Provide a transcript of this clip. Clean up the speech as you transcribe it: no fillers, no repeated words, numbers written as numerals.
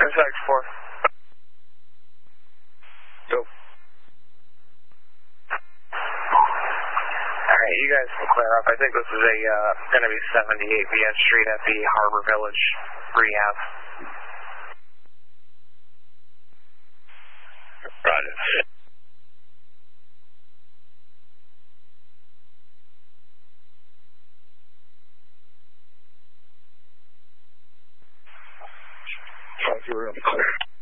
Contact 4. Go. Alright, you guys can clear up. I think this is going to be 78 BS Street at the Harbor Village Rehab. Roger. You're clear.